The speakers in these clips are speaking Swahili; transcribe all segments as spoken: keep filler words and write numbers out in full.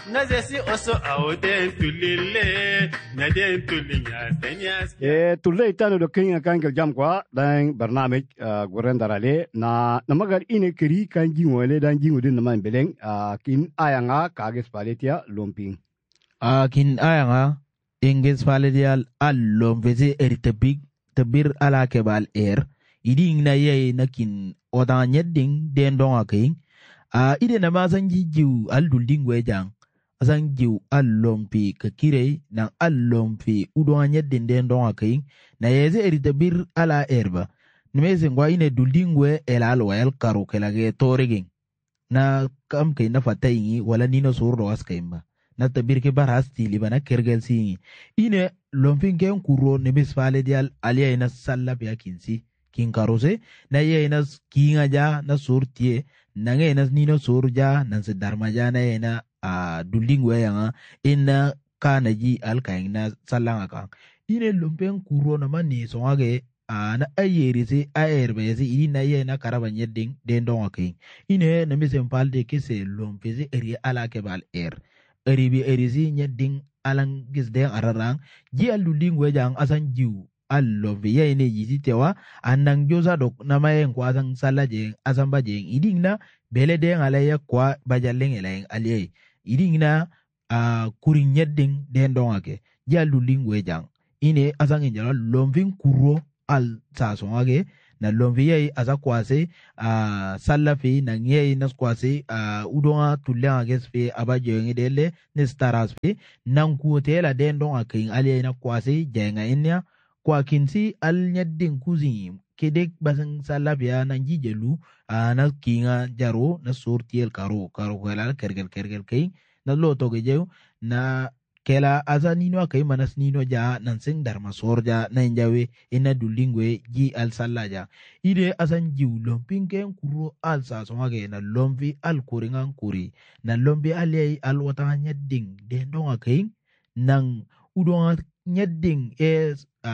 Nazesi oso auden tulile naden tulinya tanyas e tulle tano do kenya kan jam kwa dan barnamij goren darale na namagar ine kiri kan jingole dan jingudin na man beleng kin ayanga kages paletia lomping a kin ayanga inges paletia al lomveze eritabig tabir ala kebal er iding na ye nakin odan yedding den don aking a ide na mazan jijiu al dulding wejang asan jiu allompi kakire na allompi udon yedding den don aking na yeze eritabir ala erba nimeze ngwa ine duldingwe el alwa el karo kelage toreging na kam kay na fatayingi wala nino surro askaimba na tabir ke baras tili bana kergel singi ine lompin ken kuro nebes fale dial alia ina salla pya kinsi kin karose na ye ina kinga ja na surtie na nge ina nino surja na se darmaja na ina a duldingwe yanga ina kana ji alkain na sallanga kan ine lompin kuro na mani sonage ana ayeri se ayerbe se ini na ye na karaba nyedding den don akin ine na mi sempalde kese lompeze eri ala kebal er eri bi eri si nyedding alang gis den ararang ji aluding wejang asan jiu allo be ye ne yiti tewa anang joza dok na mayen kwa asan salaje asan baje iding na bele den ala ya kwa bajaleng eleng aliye iding na a kurin nyedding den don ake ji aluding wejang ine asan injala lomvin kuro al sasonage na lomviye aza kwase a sallafi na ngiye na kwase a udonga tulenga gesfe abaje ngedele ne staras fe nan kuotela den don akin ali na kwase jenga enya kwa kinsi al nyaddin kuzi kedek basan sallafiya na jijelu na kinga jaro na sortiel karo karo kala kergel kergel kai na loto gejew na kela aza nino akai manas nino ja nanseng dharma sorja na injawe ina dulingwe ji al sallaja ide asan jiu lomping ken kuro al sa somage na lomvi al kuringan kuri na lombi aliyai al wata nyadding den don akai nang udon nyadding e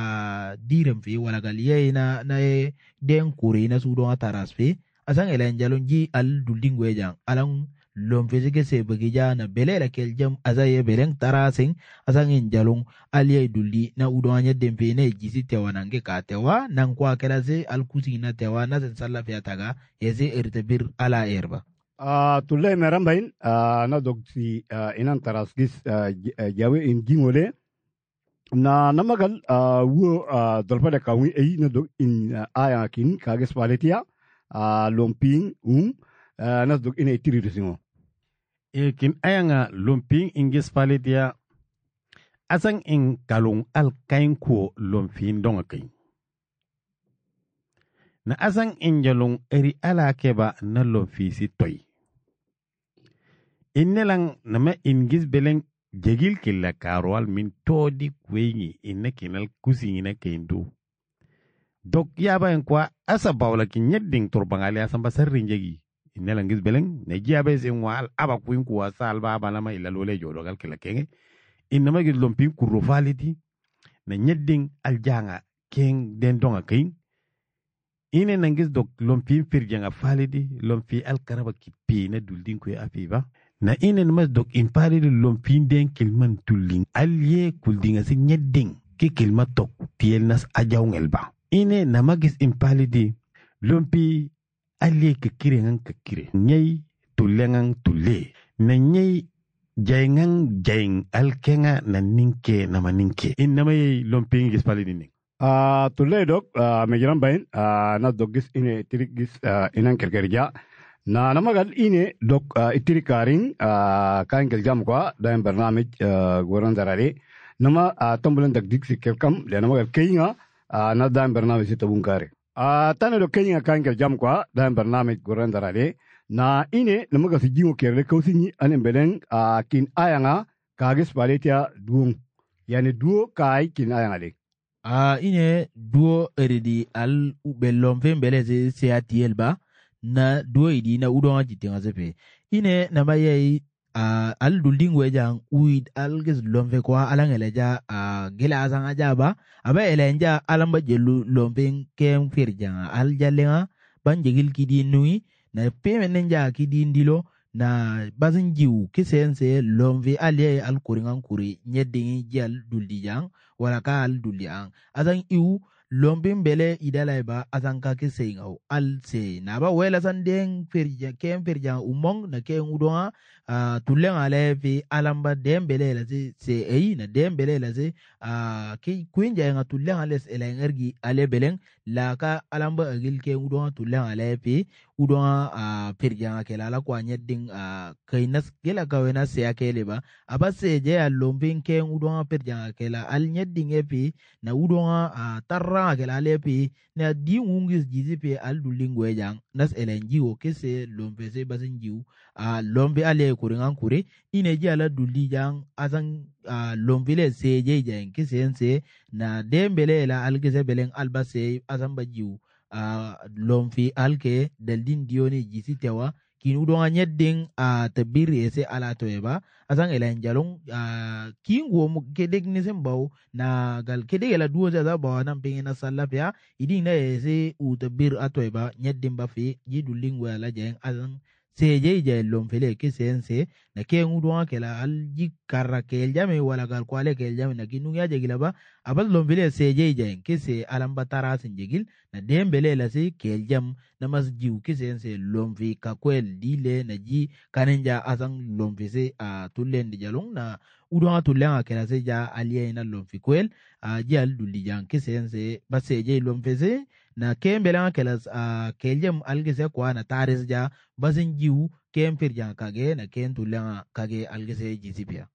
a direm fi wala galiye na na e den kuri na sudon taras fi asan elen jalon ji al dulingwe jang alang lom fizike se bagija na belela kel jam azaye beleng tarasing asangin jalung aliye duli na udwanya dempe ne jisi tewa nange ka tewa nang kwa kelaze alkusi na tewa na sen salla fiataga yeze ertebir ala erba a tulle merambain na dogsi inan tarasgis jawe in jingole na namagal wo dolpade kawi ei na dog in aya kin kages paletia lomping um na dog in etiri singo kin ayanga lumping ingis palitia asang in kalung al kain ko lumping donga kain na asang in jalung eri ala keba na lumfi si toy innelang nama ingis beleng jegil killa karwal min todi kwenyi inna kinal kusi ina kaindu dok yaba en kwa asa bawla kin nyedding turbangali asamba sarrin jegi inela ngis beleng ne jiabe se wal aba kuin ku asal ba bana ma ila lole jodo gal kala kenge inama gis lompin ku rofaliti na nyedding aljanga ken den donga kain ine nangis dok lompin firjanga faliti lompi alkaraba kipi na duldin ku afiba na ine mas dok impaliti lompin den kilman tullin alye kuldinga se nyedding ke kilma tok tiel nas ajawngel ba ine namagis impaliti lompi ali ke kire ngang ke kire nyai tulengang tule na nyai jaingang jaing alkenga na ninke na maninke inna may lomping gis pali dining a tulle dok me jaram bain na dogis ine tirigis inan kerkerja na namagal ine dok itirikaring kan geljam kwa dan barnamij goran zarare nama tambulan dagdik sikelkam le namagal keinga na dan barnamij sitabungkare a tane do kenya kankel jam kwa dan barnamij goran darale na ine namaga si jingo kerle kausini anen belen a kin ayanga kages paletia duong yani duo kai kin ayanga de a ine duo eridi al ubelom fembele se se atielba na duo idi na udon ajitinga sepe ine namaye a al dulding wejang uid al ges lomfe kwa alangeleja a gela asang ajaba aba elenja alamba jelu lompeng kem firjanga al jalenga ban jegil kidi nui na peme nenja kidi ndilo na bazin jiu kisense lomve alie al kuringan kuri nyedingi jal duldijang wala ka al duliang azan iu lombin bele idalai ba azan ka kisengau al se na ba wela san den firja kem firja umong na kem udonga uh, tuleng ale fi alamba dembele la se se ei na dembele la se uh, ki kuinja nga tuleng ale ele ngergi ale beleng la ka alamba agil kem udonga tuleng ale fi udonga uh, firja ke la la kwa nyedding uh, kainas gela ka wena se akele ba abase je al lombin kem udonga firja ke la al nyedding epi na udonga uh, tarra ke la ale fi na di ngungis jizi pe al dulingwe jang nas elenji o kese lombe se basin jiu a uh, lombe ale kuringan kure ine ji ala dulli jang azan uh, lombe le se je jang kese ense na dembele la al kese beleng alba se azan ba jiu a uh, lomfi alke daldin dioni jisi tewa kin udonga nyedding a uh, tabiri ese ala toeba azan elen jalong uh, kingo mu kedek nisem baw na gal kedek la duo za baw nan pengena salafia idin na ese u tabir atoeba nyeddim ba fi jidu lingwa la jeng azan seje je lomfele ke sense na ke udonga kela al jikarra ke jame wala gal kwale ke jame na kinu ya jegila ba abal lomfele seje je ke se alamba tarasin jegil na dembele la se ke jam na masjiu ke sense lomfi ka kwel dile na ji kanenja azan lomfese a tulen di jalong na udonga tulen kela se ja aliye na lomfi kwel a ji al dulli jan ke sense ba seje lomfese na kembela kela a keljem algese kwa na taris ja bazin jiu kempir jan kage na ken tulen kage algese jisipia